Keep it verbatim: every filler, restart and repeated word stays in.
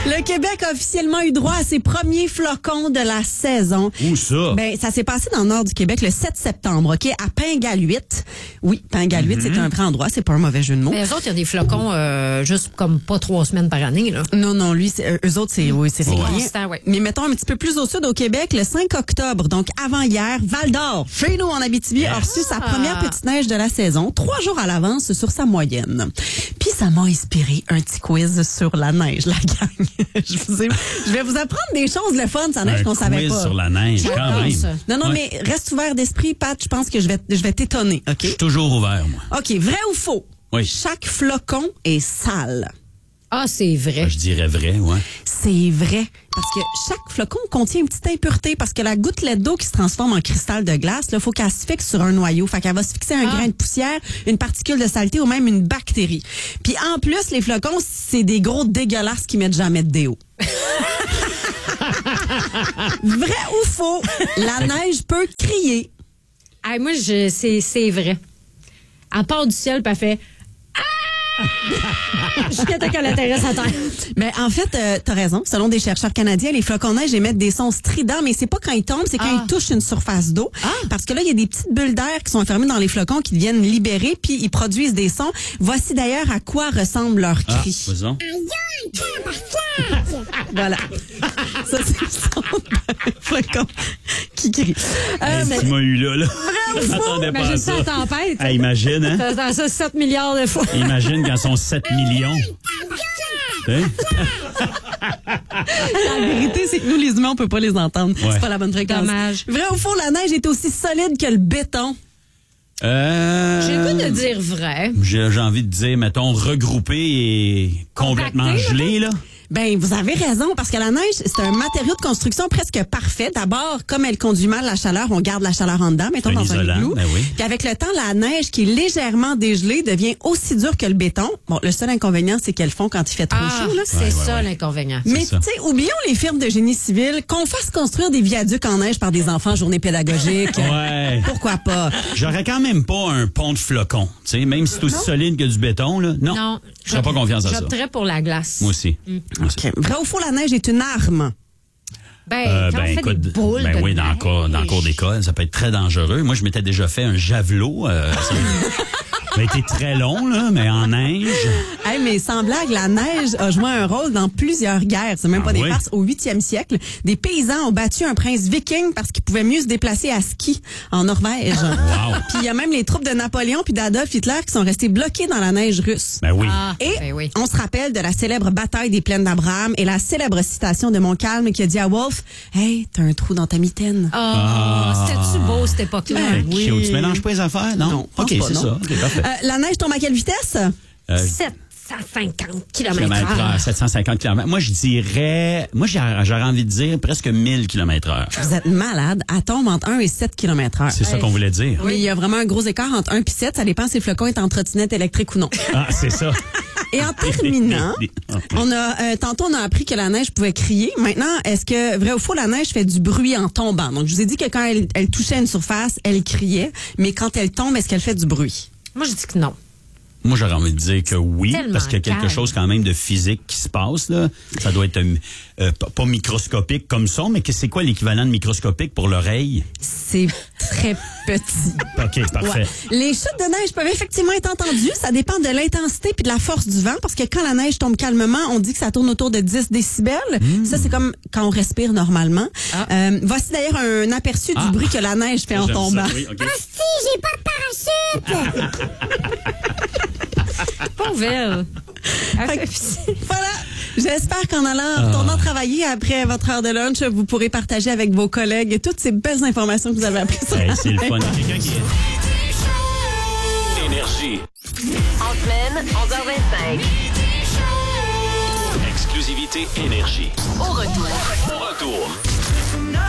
Le Québec a officiellement eu droit à ses premiers flocons de la saison. Où ça? Ben, ça s'est passé dans le nord du Québec le sept septembre, OK, à Pingaluit. Oui, Pingaluit, mm-hmm. c'est un vrai endroit, c'est pas un mauvais jeu de mots. Mais eux autres, il y a des flocons euh, juste comme pas trois semaines par année, là. Non, non, lui, c'est, eux autres, c'est, oui, c'est, c'est rien. constant, oui. Mais mettons un petit peu plus au sud au Québec, le cinq octobre, donc avant hier, Val-d'Or, chez nous en Abitibi, a reçu sa première petite neige de la saison, trois jours à l'avance sur sa moyenne. Puis ça m'a inspiré un petit quiz sur la neige, la gang. je, vous ai, je vais vous apprendre des choses, le fun, ça neige un qu'on savait pas. quiz sur la neige, C'est quand bon, même. ça. Non, non, Ouais. mais reste ouvert d'esprit, Pat, je pense que je vais, je vais t'étonner, OK? Je suis toujours ouvert, moi. OK, vrai ou faux? Oui. Chaque flocon est sale. Ah, c'est vrai. Je dirais vrai, ouais. C'est vrai. Parce que chaque flocon contient une petite impureté. Parce que la gouttelette d'eau qui se transforme en cristal de glace, il faut qu'elle se fixe sur un noyau. Fait qu'elle va se fixer un Ah. grain de poussière, une particule de saleté ou même une bactérie. Puis en plus, les flocons, c'est des gros dégueulasses qui mettent jamais de déo. Vrai ou faux? La neige peut crier. Ah, moi, je, c'est, c'est vrai. Elle part du ciel, puis elle fait... Jusqu'à temps qu'elle atterrisse à terre. Mais en fait, euh, t'as raison. Selon des chercheurs canadiens, les flocons de neige émettent des sons stridents, mais c'est pas quand ils tombent, c'est quand Ah. ils touchent une surface d'eau. Ah. Parce que là, il y a des petites bulles d'air qui sont enfermées dans les flocons qui deviennent libérées, puis ils produisent des sons. Voici d'ailleurs à quoi ressemblent leurs Ah, cris. faisons. Voilà. Ça, c'est le son d'un flocon qui crie. Euh, Tu m'as eu là, là. Vrai ou Je faux? m'attendais pas Imagine à ça ça. à tempête. Ah, imagine, hein? T'entends ça sept milliards de fois. Imagine quand ils sont sept millions. Hein? La vérité, c'est que nous, les humains, on peut pas les entendre. Ouais. C'est pas la bonne fréquence. Dommage. Vrai ou faux, la neige est aussi solide que le béton. Euh... J'ai le goût de dire vrai. J'ai j'ai envie de dire, mettons, regroupé et complètement Compacté, gelé, là. Ben, vous avez raison, parce que la neige, c'est un matériau de construction presque parfait. D'abord, comme elle conduit mal la chaleur, on garde la chaleur en dedans, mettons C'est un dans un isolant, igloo. ben oui. Puis avec le temps, la neige qui est légèrement dégelée devient aussi dure que le béton. Bon, le seul inconvénient, c'est qu'elle fond quand il fait trop Ah, chaud, là. c'est Ouais, ouais, ça ouais. l'inconvénient. Mais tu ça. sais, oublions les firmes de génie civil, qu'on fasse construire des viaducs en neige par des enfants, journée pédagogique. Ouais. Pourquoi pas? J'aurais quand même pas un pont de flocons. Tu sais, même si c'est aussi solide que du béton, là. Non. Non. Je ferais pas confiance à ça. J'opterais pour la glace. Moi aussi. Mm. Moi aussi. Okay. Vrai ou faux, la neige est une arme? Ben, Euh, quand ben, on fait écoute, des boules ben de oui, dans le neige. cours, dans le cours d'école, ça peut être très dangereux. Moi, je m'étais déjà fait un javelot. Euh, ça ça a été très long, là, mais en neige. Hey, mais sans blague, la neige a joué un rôle dans plusieurs guerres. C'est même Ah pas des oui? farces. Au huitième siècle, des paysans ont battu un prince viking parce qu'il pouvait mieux se déplacer à ski en Norvège. Wow. Puis il y a même les troupes de Napoléon puis d'Adolf Hitler qui sont restés bloqués dans la neige russe. Ben oui. Ah, Et ben oui. on se rappelle de la célèbre bataille des plaines d'Abraham et la célèbre citation de Montcalm qui a dit à Wolfe, « Hey, t'as un trou dans ta mitaine. Ah, c'était-tu beau, cette époque-là? Ben oui. Cute. Tu mélanges pas les affaires? Non? Non, pense OK, pas, c'est non. ça. OK, parfait. Euh, la neige tombe à quelle vitesse? Euh, sept cent cinquante kilomètres kilomètres heure, heure. sept cent cinquante kilomètres. Moi, je dirais, moi, j'aurais j'aurais envie de dire presque mille kilomètres heure. Vous êtes malade. Elle tombe entre un et sept kilomètres heure. C'est ça qu'on voulait dire. Oui, il y a vraiment un gros écart entre un et sept. Ça dépend si le flocon est en trottinette électrique ou non. Ah, c'est ça. Et en terminant, on a euh, tantôt on a appris que la neige pouvait crier. Maintenant, est-ce que vrai ou faux, la neige fait du bruit en tombant? Donc, je vous ai dit que quand elle, elle touchait une surface, elle criait. Mais quand elle tombe, est-ce qu'elle fait du bruit? Moi, je dis que non. Moi, j'aurais envie de dire que oui, Tellement parce qu'il y a quelque calme. chose quand même de physique qui se passe, là. Ça doit être euh, euh, pas pas microscopique comme son, mais que- c'est quoi l'équivalent de microscopique pour l'oreille? C'est très petit. OK, parfait. Ouais. Les chutes de neige peuvent effectivement être entendues. Ça dépend de l'intensité puis de la force du vent. Parce que quand la neige tombe calmement, on dit que ça tourne autour de dix décibels. Ça, c'est comme quand on respire normalement. Ah. Euh, voici d'ailleurs un aperçu Ah. du bruit que la neige fait en J'aime ça, tombant. oui, OK. Pauvre elle. Fait que, voilà. J'espère qu'en allant, retournant travailler après votre heure de lunch, vous pourrez partager avec vos collègues toutes ces belles informations que vous avez apprises. Hey, c'est le fun. Il y a quelqu'un qui est... Énergie. En semaine, onze heures vingt-cinq. Exclusivité Énergie. Au retour. Au retour.